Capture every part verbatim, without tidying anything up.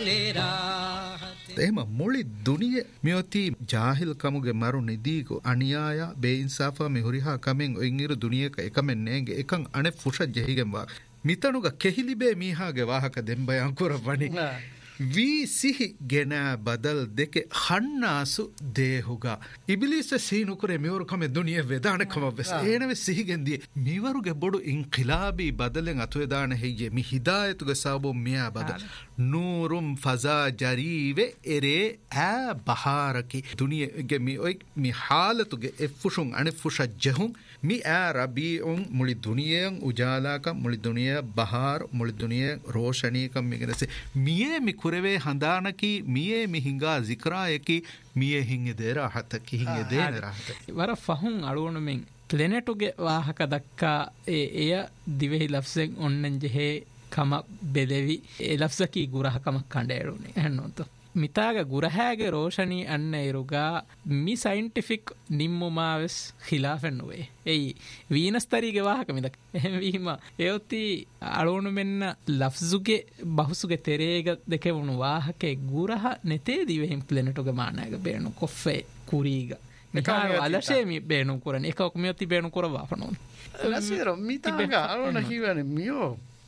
එහෙම මුළි දුනිය මියොති ජාහිල් කමුගේ මරු නිදීගෝ අනියාය බේඉන්සාෆා මෙහුරිහා කමෙන් ඔයින්ගිරු දුනියක එකමෙන් නේගේ එකන් අනේ ෆුෂ ජෙහිගෙන් වා මිතනුග කෙහිලිබේ මීහාගේ ವಾಹಕ ದೆಂಬಯಂ ಕುರಬಣಿ ವಿ ಸಿಹಿ ಗೆನ ಬದಲ್ ದೆಕೆ ಹಣ್ಣಾಸು ದೇಹುಗ ಇಬ್ಲೀಸ್ ಸೀನುಕುರೆ ಮಿವರು ಕಮೆ ದುನಿಯೆ ವೆದಾನ ಕಮ ಬೆಸ್ ಏನವೆ ಸಿಹಿಗೆಂದಿ ಮಿವರುಗೆ ಬೊಡು ಇನ್ಖಿಲಾಬಿ ಬದಲೆನ್ ಅತುವೆದಾನ ಹೆಯ್ಯೆ ಮಿ ಹಿದಾಯತುಗೆ ಸಾಬು ಮಿಯಾ ಬದಲ್ ನೂರುಂ ಫಜಾ ಜರೀವೆ ಎರೆ ಆ ಬಹಾರಕಿ ದುನಿಯೆಗೆ ಮಿ ಒಯ್ ಮಿ ಹಾಲತುಗೆ ಎಫುಷುಂ ಅಣೆ ಫುಷ ಜಹುಂ ಮಿ ಆ ರಬೀಉಂ ಮುಳಿ ದುನಿಯೆನ್ ಉಜಾಲಾಕ ಮುಳಿ ದುನಿಯ ಬಹಾರ್ ಮುಳಿ ದುನಿಯ ರೋಶನೀಕಂ ಮಿಗನಸೆ ಮಿಯೆ ಮಿ ಕುರೆವೆ ಹಂದಾನಕಿ ಮಿಯೆ ಮಿ ಹಿಂಗಾ ಜಿಕ್ರಾಯಕಿ ಮಿಯೆ ಹಿಂಗೆ ದೇರ ಹತಕಿ ಹಿಂಗೆ ದೇನ ರಾಹತ ವರ ಫಹುಂ ಅಳುವಣ ಮೆಂ ಪ್ಲೇನೆಟುಗೆ ವಾಹಕ ದಕ್ಕಾ ಎ ಎಯ ದಿವೆಹಿ ಲಫ್ಸೆನ್ ಒಣ್ಣೆನ್ ಜೆಹೆ ಕಮ ಬೆದೆವಿ ಎ ಲಫ್ಸಕಿ ಗುರಹ ಕಮ ಕಂಡೇಳುನೆ ಹೆಣ್ಣೊಂತು ಮಿತಾಗ ಗುರಹಾಗೆ ರೋಶನಿ ಅನ್ನ ಇರುಗ ಮಿ ಸೈಂಟಿಫಿಕ್ ನಿಮ್ಮುಮಾವೆಸ್ ಖಿಲಾಫೆನ್ನುವೆ ಎಯಿ ವೀನಸ್ತರಿಗೆ ವಾಹಕ ಮಿದಕ್ ಎಹೆಂ ವೀಮ ಎಯೊತ್ತಿ ಅಳುವಣು ಮೆನ್ನ ಲಫ್ಜುಗೆ ಬಹುಸುಗೆ ತೆರೇಗ ದೆಕೆ ಉಣು ವಾಹಕೆ ಗುರಹ ನೆತೆ ದಿವೆಹಿಂ ಪ್ಲೇನೆಟುಗೆ ಮಾನಾಗ ಬೇಣು ಕೊಫ್ಫೆ ಕುರೀಗ ಮಿತಾಗ ಅಲಶೆ ಮಿ ಬೇಣು ಕುರನಿ ಏಕ ಮಿಯೊತ್ತಿ ಬೇಣು ಕುರವಾ ಫನೋನ್ ಲಸಿರೋ ಮಿತಾಗ ಅಳುವಣ ಹೀವನೆ ಮಿಯೋ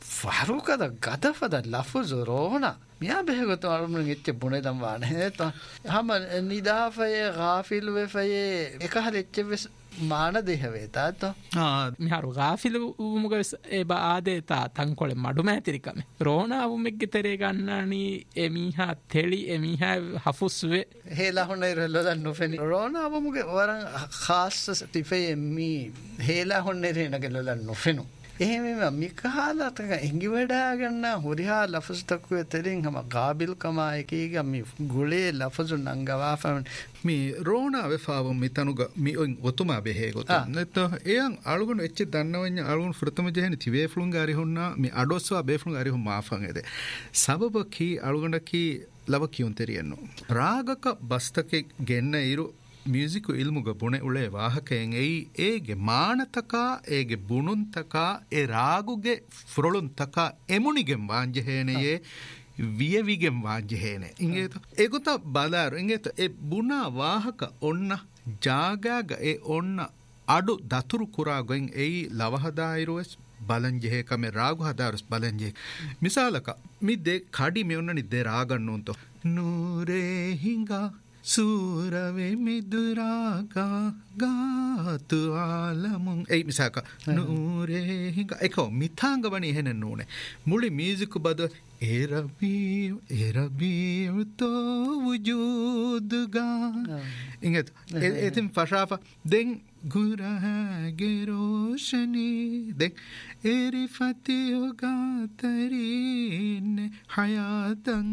ಫಾರೂಕದ ಗದಫದ ಲಫ್ಜು ರೋಣ මියා බෙහෙගොත අරුමුන් එච්ච බුනේ දම් වානේ තෝ හම නිදාෆයේ ගාෆිල් වෙෆයේ එකහල එච්ච වෙස් මාන දෙහවේ තාතෝ ආ මිහරු ගාෆිල් මුගස් ඒ බාදේ තා තංකොලෙ මඩු මෑතිරිකම රෝනා වුමෙක්ගේ තරේ ගන්නානි එමිහා තෙලි එමිහා හෆුස්වේ හේලා හොනේ රලදන් නොෆෙනි රෝනා වුමගේ වරන් ખાસ ටිෆේ මි හේලා හොනේ රේනගේ ලලන් නොෆෙනු එහෙම මිකහලතක ඉංගි වඩා ගන්න හොරිහා ලෆස් තක්වේ තරින් හම ගාබිල් කමා එකීග මි ගුලේ ලෆසු නංගවාෆන් මි රෝනා වෙෆාව මිතනුග මි ඔන් ඔතුමා බෙහෙ ගොත නැත එයන් අලුගුණ එච්ච දන්නවඤ්ඤ අලුගුණ ෆෘතම ජෙහෙනි තිවේ ෆ්ලුන් ගාරි හොන්නා මි අඩොස්වා බේෆ්ලුන් ගාරි හොන් මාෆන් එද සබබ කී අලුගුණ කී ලව කියුන් තෙරියන්නෝ රාගක බස්තකේ ගෙන්න ඉරු ಮ್ಯೂಸಿಕ್ ಇಲ್ಮುಗ ಬುಣೆ ಉಳೆ ವಾಹಕೆಯಂ ಎಯಿ ಏಗೆ ಮಾನತಕ ಏಗೆ ಬುಣುಂತಕ ಎ ರಾಗುಗೆ ಫುರಳುಂತಕ ಎಮುಣಿಗೆಂ ವಾಂಜೆಹೇನೆಯೇ ವಿಯವಿಗೆಂ ವಾಂಜೆಹೇನೆ ಇಂಗೇತ ಎಗುತ ಬಲಾರು ಇಂಗೇತ ಎ ಬುಣ ವಾಹಕ ಒಣ್ಣ ಜಾಗಾಗ ಎ ಒಣ್ಣ ಅಡು ದತುರು ಕುರಾಗೊಂ ಎಯಿ ಲವಹದಾಯಿರುವೆಸ್ ಬಲಂಜೆಹೆ ಕಮೆ ರಾಗು ಹದಾರುಸ್ ಬಲಂಜೆ ಮಿಸಾಲಕ ಮಿದ್ದೆ ಕಡಿ ಮೆೊನ್ನನಿ ದೆ ರಾಗಣ್ಣುಂತೋ ನೂರೇ ಹಿಂಗಾ ಸೂರವೆ ಮಿದುರಾಗ ಗಾತು ಆಲಮುಂ ಏ ಮಿಸಾಕ ನೂರೇ ಹಿಂಗ ಏಕೋ ಮಿಥಾಂಗವಣಿ ಹೆನೆ ನೂನೆ ಮುಳಿ ಮ್ಯೂಸಿಕ್ ಬದ ಎರಬಿ ಎರಬಿ ತೋ ವಜೂದ್ಗಾ ಇಂಗತ್ ಎತಿಂ ಫಶಾಫ ದೆನ್ ಗುರಹಾಗೆ ರೋಶನಿ ದೆನ್ ಎರಿಫತಿಯುಗಾ ತರೀನೆ ಹಯಾತಂ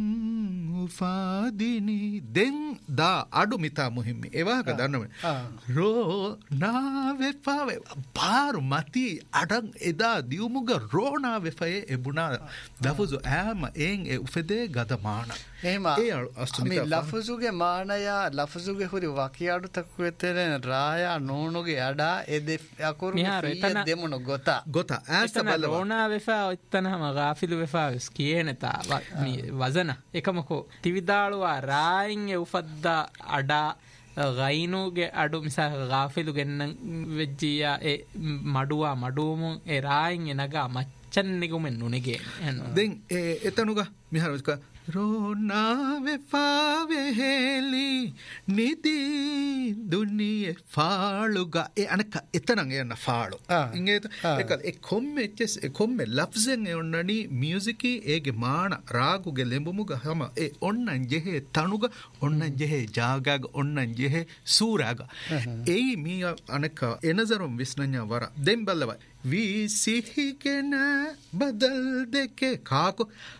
ಉಫಾದಿನಿ ದೆನ್ ದಾ ಅಡು ಮಿತಾ ಮುಹಿಮ್ಮಿ ಎವಾಗ ದನ್ನವೆ ರೋ ನಾವೆ ಪಾವೆ ಬಾರು ಮತಿ ಅಡಂ ಎದಾ ದಿಯುಮುಗ ರೋ ನಾವೆ ಫಯೆ ಎಬುನಾ ಲಫಜು ಆಮ ಏನ್ ಎ ಉಫೆದೆ ಗದಮಾನ එහෙම මේ ලෆ්සුගේ මානය ලෆ්සුගේ හුරි වකියාඩු තක්වෙතර රායා නෝනුගේ අඩා එදෙ අකුරු ෆීය දෙමුණු ගොත ගොත ආස්ත බල රෝනා වෙෆා ඉත්තනම ගාෆිලු වෙෆා ස් කියනතා මේ වසන එකමකෝ තිවිදාළුවා රායින් එ උෆද්දා අඩා ගයිනුගේ අඩු මිසා ගාෆිලු ගෙන්න වෙජ්ජියා ඒ මඩුවා මඩුවමු ඒ රායින් එනගා මච්චන් නිගුමෙන් නුනගේ දැන් ඒ එතනුගා මිහරස්ක ರೋನಾವೆ ಫಾವೆ ಹೇಲಿ ನಿಧಿ ದುನಿಯೆ ಫಾಳುಗ ಎ ಅನಕ ಎತ್ತನಂ ಎನ್ನ ಫಾಳು ಇಂಗೇತ Ekal A ಕೊಮ್ಮೆ H A ಕೊಮ್ಮೆ ಲಫ್ಜೆನ್ A ಒನ್ನನಿ ಮ್ಯೂಸಿಕಿ ಏಗೆ ಮಾಣ ರಾಗುಗೆ ಲೆಂಬುಮುಗ ಹಮ A ಒನ್ನನ್ ಜೆಹೆ ತನುಗ ಒನ್ನನ್ ಜೆಹೆ ಜಾಗಾಗ ಒನ್ನನ್ ಜೆಹೆ ಸೂರಾಗ ಏಯಿ me ಅನಕ ಎನಜರಂ ವಿಸ್ನನ್ಯ ವರ ದೆಂಬಲ್ಲವ ವಿ ಸಿಹಿಗೆನ ಬದಲ್ ದೆಕೆ ಕಾಕು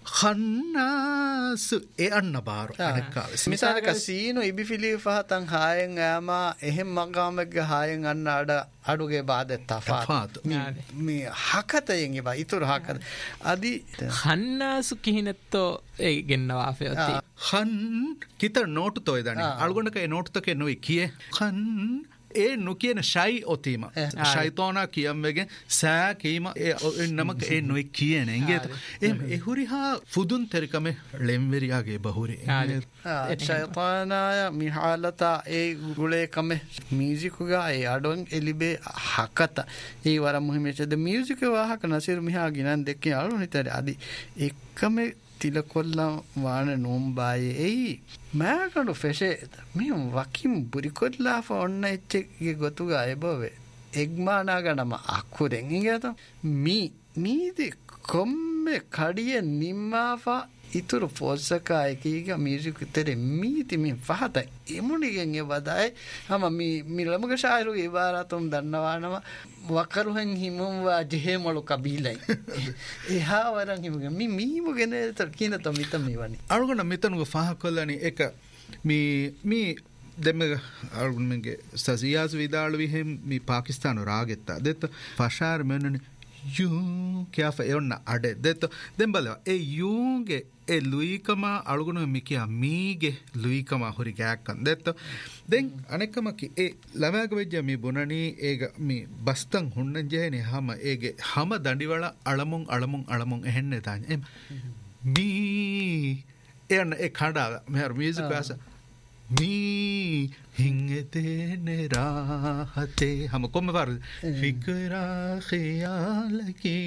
ಖನ್ನಾಸು ಎ ಅಣ್ಣ ಬಾರು ಅನಕಾವೆ ಮಿಸಾಲಕ ಸೀನು ಇಬಿಫಿಲಿ ಫಹತಂ ಹಾಯಂ ಆಮಾ ಎಹೆಂ ಮಗಾಮಗ ಹಾಯಂ ಅಣ್ಣ ಅಡ ಅಡುಗೆ ಬಾದೆ ತಫಾತ್ ಮಿ ಹಕತಯಂ ಇಬ ಇತುರು ಹಕತ ಅದಿ ಖನ್ನಾಸು ಕಿಹಿನತ್ತೋ ಎ ಗೆನ್ನವಾ ಫೆತಿ ಖನ್ ಕಿತ ನೋಟು ತೋಯ್ದಾನೆ ಅಳ್ಗೊಂಡಕ ಎ ನೋಟು ತಕೆ ನೋಯ್ ಕಿಯೆ ಖನ್ ඒ නොකියන ශයි ඔතීම ශයිතෝනා කියම්වගෙන් සෑ කීම නමක ඒ නොයි කියන එන්ගේත එම එහුරිහා ෆුදුන් තෙරිකම ලෙම්වෙරියාගේ බහුරි ශයිතානාය මිහාලතා ඒ ගුලේකම මීසිකුගා ඒ අඩොන් එලිබේ හකත ඒ වර මුහිමේචද මියසික වාහක නසිරු මිහා ගිනන් දෙකේ අලු හිතර අදි එක්කම තිලකොල්ලා වාන නොම්බායේ එයි මෑකඩු ෆෙෂේත මෙහම වකිම් බුරිකොල්ලා ඔන්න එච්චෙගේ ගොතුගා එබොවේ එක්මානාගනම අක්කුරෙන් ඉගත මී මීති කොම්මෙ කඩිය නිම්මාපා ඉතුරු පොස්සකායකීග මියසික තෙරෙ මීතිමින් පහත එමුණිගෙන් එවදයි හම මිලමක ශායරු ඒවාරතුම් දන්නවානම වකරුහෙන් හිමුම්වා ජෙහෙමොලු කබීලයි එහා වරන් හිමුගේ මී මීමු ගෙන කියන තොමිත මේ වනි අරුගන මෙතනුග පහ කොල්ලනි එක මේ මේ දෙම අරුගුන්ගේ සසියාස් විදාලු විහෙම් මේ පාකිස්තානු රාගෙත්තා දෙත පශාර මෙන්නනි යූ කියෆ එන්න අඩ දෙත දෙම්බලව ඒ යූගේ ඒ ලුයිකම අලුගුණ මිකියා මීගේ ලුයිකම හොරි ගෑක්කන් දෙත දෙන් අනෙක්කමකි ඒ ළමයාග වෙජ්ජ මේ බොනනී ඒක මේ බස්තන් හුන්නන් ජෙහෙනේ හම ඒගේ හම දඬිවල අලමුන් අලමුන් අලමුන් එහෙන්නේ තාන එම් මී එන්න ඒ කඩා මෙහර මියුසික් වාස මී හිංගෙතේ රාහතේ හම කොම්ම වර ෆිකරා ඛයාලකී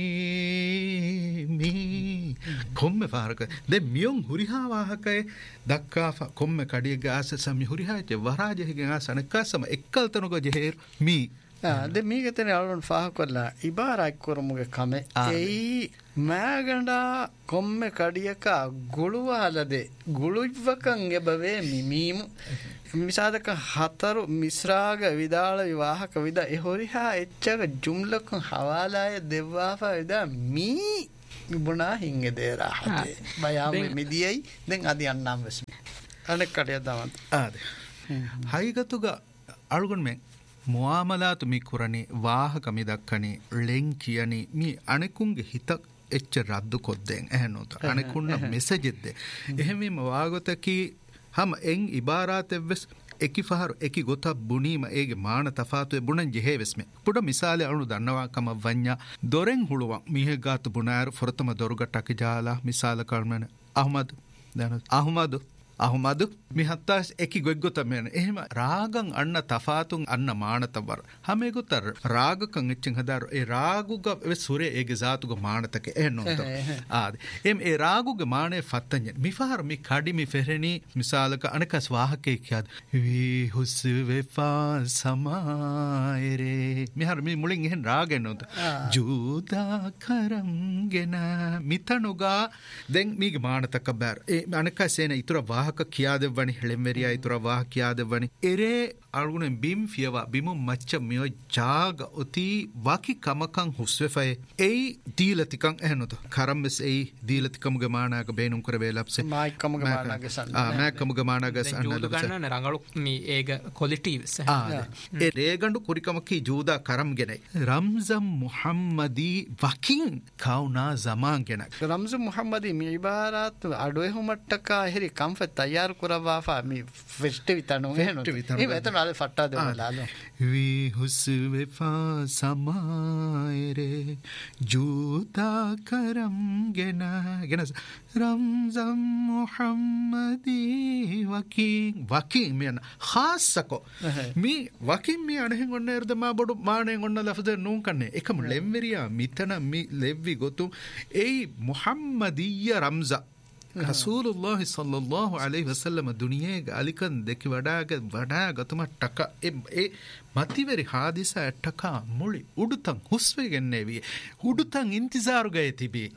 මී කොම්ම වාරක දෙ මියොන් හුරිහා වාහකේ දක්කා කොම්ම කඩිය ගාස සමි හුරිහාට වරාජෙහිගේ ආසනකසම එක්කල්තනක ජෙහෙර් මී de මීගතනේ අලුන් ෆාහ කොල්ලා ඉබාරක් කරමුගේ කම එයි මෑගඬා කොම්ම කඩියක ගුළුවහලදේ ගුළුවකන් එබවේ මිමීමු මිසාදක හතරු මිස්රාග විදාල විවාහක විද එහොරිහා එච්චක ජුම්ලකන් හවාලාය දෙව්වාපා විදා මී මිබුණා හිංගෙ දේරාහතේ බයාම මිදියයි දැන් අදි අන්නම් වෙස්මි අනෙක් කඩිය දවන්ත ආද හයිගතුග අලුගුන් මෙන් මුආමලාතු මි කුරණි වාහක මි දක්කණි ලෙන් කියනි මි අනෙකුන්ගේ හිතක් එච්ච රද්දු කොද්දෙන් එහෙනොත අනෙකුන්න මෙසේජෙද්ද එහෙමම වාගතකි හම එන් ඉබාරාත් එවස් එකි ෆහරු එකි ගොත බුනීම ඒගේ මාන තෆාතුවේ බුණන් ජෙහෙවස්මෙ පුඩ මිසාලේ අනු දන්නවා කම වඤ්ඤා දොරෙන් හුළුවන් මිහෙ ගාතු බුනාර ෆොරතම දොරුගට්ටක ජාලා මිසාල කර්මන අහමද් දන අහමද් අහමදු මිහත්තාස් එකි ගොග්ගොත මෙන එහෙම රාගං අන්න තෆාතුන් අන්න මානතවර හැමෙගොතර රාගකං එච්චන් හදාර ඒ රාගුග වෙ සුරේ ඒගේ zātuග මානතක එහෙනොත ආද එම් ඒ රාගුග මානේ ෆත්තඤ්ඤ මිෆහර මි කඩි මි ෆෙරෙනි මිසාලක අනකස් වාහකේ කියද වී හුස්වෙෆා සමායරේ මිහර මි මුලින් එහෙන් රාගෙනොත ජූදා කරම්ගෙන මිතනුගා දැන් මීගේ මානතක බෑර ඒ අනකස් එන ඉතුරු වාහක කියාදෙවනි හෙළෙම්වරියා ඉතුරු වාහ කියාදෙවනි එරේ අලුගුණෙන් බිම් ෆියවා බිමු මච්ච මියෝ ජාග ඔති වකි කමකන් හුස්වෙෆයි ඒ දීලතිකන් එහෙනොත කරම්ස් ඒ දීලතිකමුගේ මානාක බේනුම් කර වේලප්සේ මායිකමුගේ මානාගේ සන්න ආ මායිකමුගේ මානාගේ සන්න ජූදු ගන්න රංගලු මේ ඒක ක්වොලිටිස් ආ ඒ රේගඬු කුරිකමකි ජූදා කරම්ගෙනයි රම්සම් මුහම්මදී වකින් කවුනා සමාන් ගෙන රම්සම් මුහම්මදී මේ ඉබාරාත් අඩොේ හුමට්ටකා හරි කම්ෆ තයාර කරවාෆා මේ ෆෙස්ටි විතනෝ එහෙනොත ඒ වෙතන අල ෆට්ටා දෙවලාලෝ වී හුස්වෙෆා සමායරේ ජූදා කරම්ගෙන ගෙන රම්සම් මුහම්මදී වකින් වකින් මෙන්න ખાસકો මේ වකින් මේ අනහෙන් ඔන්න එර්දමා බොඩු මානෙන් ඔන්න ලෆද නූන් කන්නේ එකම ලෙම්වරියා මිතන මි ලෙව්වි ගොතුම් ඒයි මුහම්මදීය රම්සා රසූලුල්ලාහි සල්ලල්ලාහු අලයිහි වසල්ලම දුනියේග අලිකන් දෙකි වඩාග වඩා ගතුම ටක ඒ මතිවරි හාදිසා ටක මුලි උඩුතන් හුස්වෙගෙන්නේ වී උඩුතන් ඉන්තිසාරු ගයේ තිබී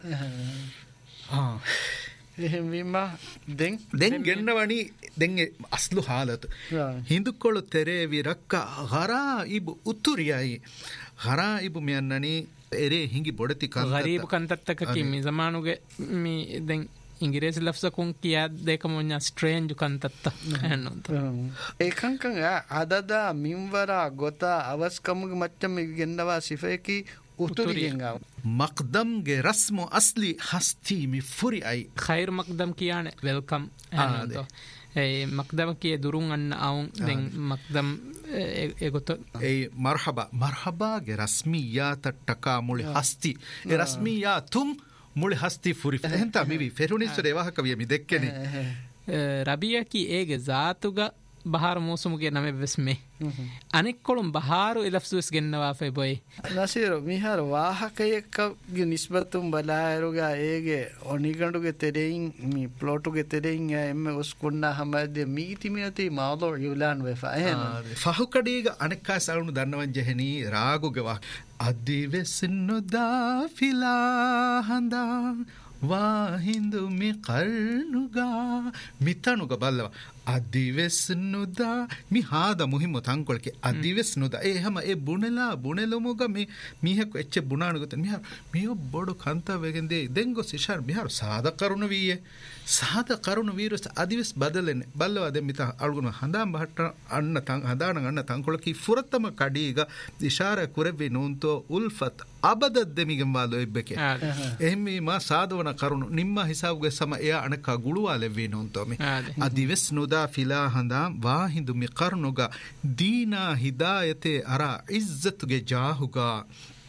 ආ එහෙම වීම දෙන් දෙන් ගෙන්නවනි දෙන් අස්ලු حالت හිඳුකොළු තෙරේ විරක්ක ගරා ඉබ් උතුරියයි ගරා ඉබ් මෙන්නනි එරේ හිඟි බොඩති කන්ත ගරීබ් කන්තත්තක කිමි සමානුගේ මේ දැන් इंग्रेज लफ्ज़ को किया देखो मुझे स्ट्रेंज कंतत्ता है नो तो एकं कंग आदादा मिंवरा गोता अवस्कमुग मच्चम गिन्नवा सिफे की उतुरियंगा मकदम के रस्म असली हस्ती में फुरी आई खैर मकदम किया ने वेलकम है नो तो ඒ මක්දම කිය දුරුන් අන්න අවුන් දැන් මක්දම් ඒගොත ඒ මර්හබා මර්හබාගේ රස්මියාතට්ටකා මුලි හස්ති ඒ රස්මියා තුම් මුලි හස්ති ෆුරි එහෙන්තා මිවි ෆෙරුනිස්සර ඒවාහක විය මි දෙක්කනේ රබියකි ඒගේ ජාතුග බහාර මෝසමුගේ නම වෙස්මේ අනෙක්කොළුම් බහාරු එලෆ්සුස් ගෙන්නවා ෆෙබොයි නසීර මිහාර වාහකයකගේ නිස්බතුම් බලායරුගා ඒගේ ඔනිගඩුගේ තෙරෙයින් මි ප්ලෝටුගේ තෙරෙයින් එම ඔස්කුන්නා හමද්‍ය මීතිමියති මාදෝ යුලාන් වෙෆා එහෙම ෆහුකඩීග අනෙක්කා සලුණු දන්නවන් ජෙහෙනි රාගුගේ වා අදිවෙස්නුදා ෆිලා හඳා ವಾಹಿಂದು ಮಿ ಕರ್ನುಗ ಮಿತನುಗ ಬಲ್ಲವ ಅದಿವೆಸ್ನುದ ಮಿ ಹಾದ ಮುಹಿಮ ತಂಕೊಳಕೆ ಅದಿವೆಸ್ನುದ ಏ ಹಮ ಏ ಬುಣೆಲ ಬುಣೆಲುಮುಗ ಮಿ ಮೀಹಕು ಎಚ್ಚೆ ಬುಣಾನು ಗೊತ್ತ ಮಿಹಾರ ಮಿಯೊ ಬೋಡು ಕಂತ ವೆಗೆಂದೆ ದೆಂಗೊ ಸಿಶಾರ್ ಮಿಹಾರ ಸಾದ ಕರುಣ ವಿಯೆ ಸಾದ ಕರುಣ ವೀರಸ್ ಅದಿವೆಸ್ ಬದಲೆನೆ ಬಲ್ಲವ ಅದೆ ಮಿತ ಅಳ್ಗುನ ಹಂದಾಂ ಬಹಟ್ಟ ಅಣ್ಣ ತಂ ಹದಾನ ಅಣ್ಣ ತಂಕೊಳಕಿ ಫುರತ್ತಮ ಕಡೀಗ ಇಶಾರ ಕುರೆವಿ ನೂಂತೋ ಉಲ್ಫತ್ ಅಬದದ್ದೆಮಿಗೆಂ ವಾಲು ಎಬ್ಬೆಕೆ ಎಮ್ಮಿ ಮಾ ಸಾದವನ ಕರುಣು ನಿಮ್ಮ ಹಿಸಾಬ್ಗೆ ಸಮ ಎ ಅಣಕ ಗುಳುವಾಲೆವ್ವಿ ನೂಂತೋಮಿ ಅದಿವೆಸ್ ನುದಾ ಫಿಲಾ ಹಂದಾ ವಾಹಿಂದು ಮಿ ಕರ್ನುಗ ದೀನಾ ಹಿದಾಯತೆ ಅರ ಇಜ್ಜತ್ಗೆ ಜಾಹುಗ